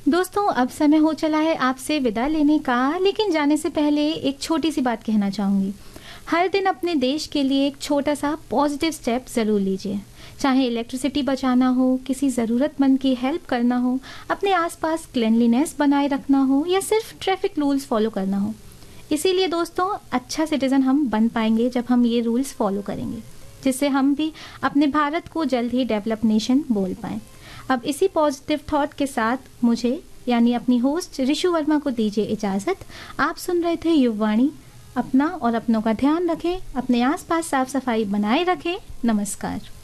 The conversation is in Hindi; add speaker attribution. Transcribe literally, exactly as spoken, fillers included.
Speaker 1: दोस्तों, अब समय हो चला है आपसे विदा लेने का, लेकिन जाने से पहले एक छोटी सी बात कहना चाहूँगी। हर दिन अपने देश के लिए एक छोटा सा पॉजिटिव स्टेप ज़रूर लीजिए। चाहे इलेक्ट्रिसिटी बचाना हो, किसी ज़रूरतमंद की हेल्प करना हो, अपने आसपास क्लीनलीनेस बनाए रखना हो या सिर्फ ट्रैफिक रूल्स फॉलो करना हो। इसीलिए दोस्तों, अच्छा सिटीज़न हम बन पाएंगे जब हम ये रूल्स फॉलो करेंगे, जिससे हम भी अपने भारत को जल्द ही डेवलप नेशन बोल पाएँ। अब इसी पॉजिटिव थॉट के साथ मुझे यानी अपनी होस्ट ऋषु वर्मा को दीजिए इजाज़त। आप सुन रहे थे युववाणी। अपना और अपनों का ध्यान रखें, अपने आसपास साफ सफाई बनाए रखें। नमस्कार।